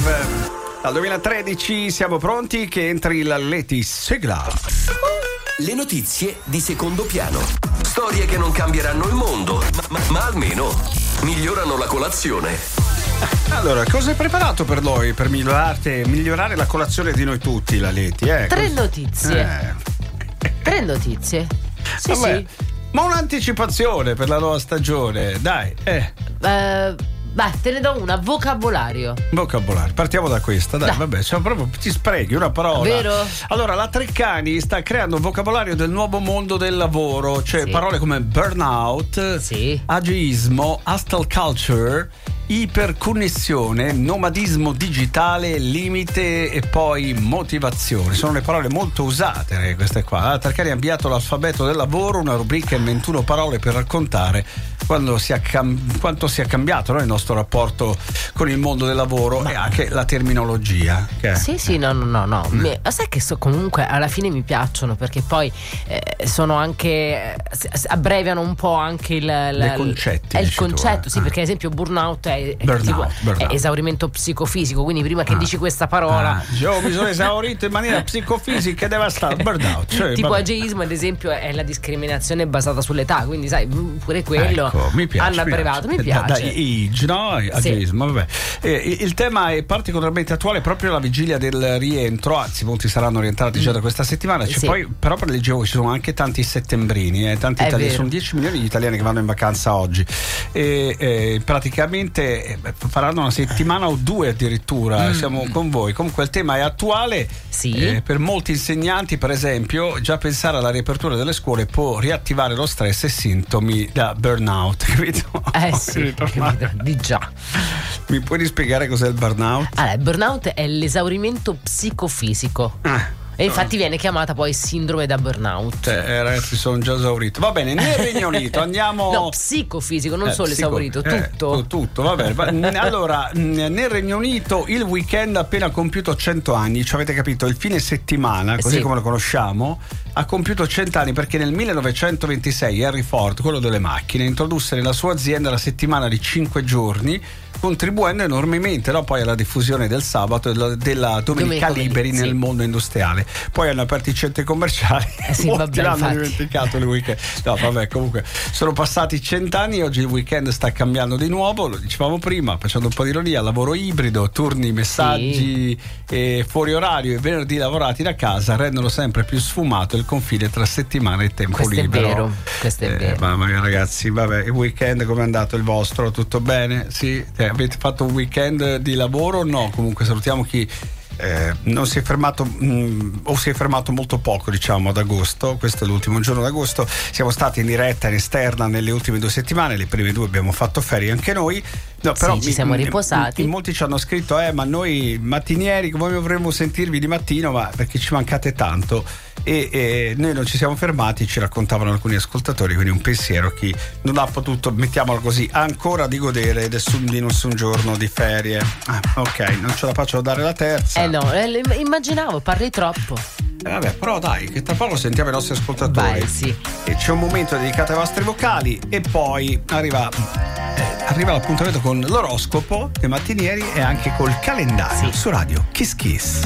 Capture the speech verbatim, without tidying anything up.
Dal duemilatredici siamo pronti che entri la Leti sigla. Le notizie di secondo piano. Storie che non cambieranno il mondo, ma, ma, ma almeno migliorano la colazione. Allora, cosa hai preparato per noi per migliorare, migliorare la colazione di noi tutti, la Leti? Eh? Tre Cos- notizie. Eh. Tre notizie. Sì, Vabbè, sì. ma un'anticipazione per la nuova stagione, dai. Eh. Uh, beh, te ne do una, vocabolario. Vocabolario, partiamo da questa, dai, Dai. vabbè, cioè proprio ti sprechi una parola. Vero? Allora, la Treccani sta creando un vocabolario del nuovo mondo del lavoro, cioè Sì. parole come burnout, Sì. ageismo, hustle culture, iperconnessione, nomadismo digitale, limite e poi motivazione. Sono le parole molto usate, eh, queste qua. La Treccani ha inviato l'alfabeto del lavoro, una rubrica in ventuno parole per raccontare quando sia cam- quanto sia cambiato, no, il nostro rapporto con il mondo del lavoro. Ma... e anche la terminologia. Che è, Sì, sì, no, no, no, no. Mm. Mi- sai che so, comunque alla fine mi piacciono perché poi eh, sono anche eh, s- s- abbreviano un po' anche il, il Dei concetti, È il dici tu, concetto, eh. sì, perché ad esempio burnout è, è, Burnout, tipo- burnout. è esaurimento psicofisico, quindi prima che Ah. dici questa parola Ah, io mi sono esaurito in maniera psicofisica e devastante. Burnout, cioè, tipo vabbè. ageismo ad esempio è la discriminazione basata sull'età, quindi sai pure quello Ecco, mi piace, hanno abbreviato, mi Da- piace. da age, no? Ageismo, vabbè. Eh, il, il tema è particolarmente attuale proprio alla vigilia del rientro, anzi molti saranno rientrati già da questa settimana. C'è Sì. poi, però leggevo che ci sono anche tanti settembrini, eh, tanti È italiani, vero. sono dieci milioni di italiani che vanno in vacanza oggi e eh, praticamente eh, faranno una settimana o due addirittura. Mm. Siamo con voi. Comunque il tema è attuale. Sì. Eh, per molti insegnanti, per esempio, già pensare alla riapertura delle scuole può riattivare lo stress e sintomi da burnout, capito? Eh sì, capito, di già. Mi puoi spiegare cos'è il burnout? Allora, il burnout è l'esaurimento psicofisico. Ah, E infatti viene chiamata poi sindrome da burnout. cioè, eh, ragazzi, sono già esaurito. Va bene, nel Regno Unito andiamo. No, psicofisico, non Eh, solo psico- esaurito, eh, tutto. tu- tutto, va bene. Va- Allora, mh, nel Regno Unito il weekend ha appena compiuto cento anni, ci avete capito? Il fine settimana, così Sì. come lo conosciamo, ha compiuto cento anni perché nel millenovecentoventisei Henry Ford, quello delle macchine, introdusse nella sua azienda la settimana di cinque giorni, contribuendo enormemente, no, poi alla diffusione del sabato e della, della domenica Domenica liberi sì. nel mondo industriale. Poi hanno aperto i centri commerciali Eh sì, molti vabbè, l'hanno infatti. dimenticato il weekend. No, vabbè, comunque sono passati cent'anni, oggi il weekend sta cambiando di nuovo, lo dicevamo prima, facendo un po' di ironia, lavoro ibrido, turni, messaggi e fuori orario e venerdì lavorati da casa rendono sempre più sfumato il confine tra settimana e tempo Questo è libero. vero, questo è Eh, vero. Mamma mia, ragazzi, vabbè, il weekend come è andato il vostro? Tutto bene? Sì? Eh, avete fatto un weekend di lavoro o no? Comunque salutiamo chi eh, non si è fermato mh, o si è fermato molto poco, diciamo, ad agosto. Questo è l'ultimo giorno d'agosto. Siamo stati in diretta in esterna nelle ultime due settimane, le prime due abbiamo fatto ferie anche noi. No, però Sì, ci mi- siamo mi- riposati. In molti ci hanno scritto eh ma noi mattinieri come vorremmo sentirvi di mattino, ma perché ci mancate tanto. E, e noi non ci siamo fermati, ci raccontavano alcuni ascoltatori, quindi un pensiero chi non ha potuto, mettiamolo così, ancora di godere nessun, di nessun giorno di ferie. Ah, ok, non ce la faccio a dare la terza. Eh no, eh, lo immaginavo, parli troppo. Eh, vabbè, però dai, che tra poco sentiamo i nostri ascoltatori. Vai, sì. E c'è un momento dedicato ai vostri vocali e poi arriva eh, arriva l'appuntamento con l'oroscopo dei mattinieri e anche col calendario Sì. su radio Kiss Kiss.